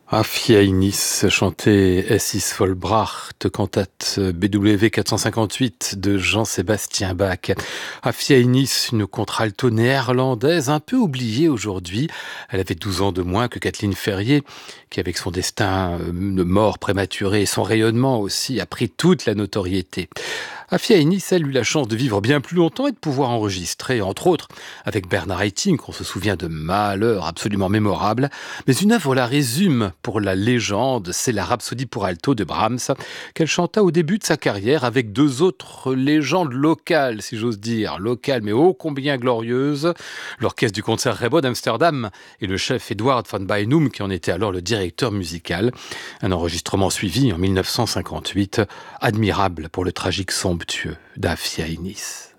Afia Inis, chanté Es ist vollbracht, cantate BW 458 de Jean-Sébastien Bach. Afia Inis, une contralto néerlandaise un peu oubliée aujourd'hui. Elle avait 12 ans de moins que Kathleen Ferrier, qui avec son destin de mort prématurée et son rayonnement aussi a pris toute la notoriété. Afia Inis, elle eut la chance de vivre bien plus longtemps et de pouvoir enregistrer, entre autres, avec Bernard Haitink, on se souvient de Malheur absolument mémorable. Mais une œuvre la résume pour la légende, c'est la Rhapsodie pour alto de Brahms, qu'elle chanta au début de sa carrière avec deux autres légendes locales, si j'ose dire, locales mais ô combien glorieuses, l'orchestre du concert Rebot d'Amsterdam et le chef Edward van Beinum qui en était alors le directeur musical. Un enregistrement suivi en 1958, admirable pour le tragique somptueux d'Afia Inis.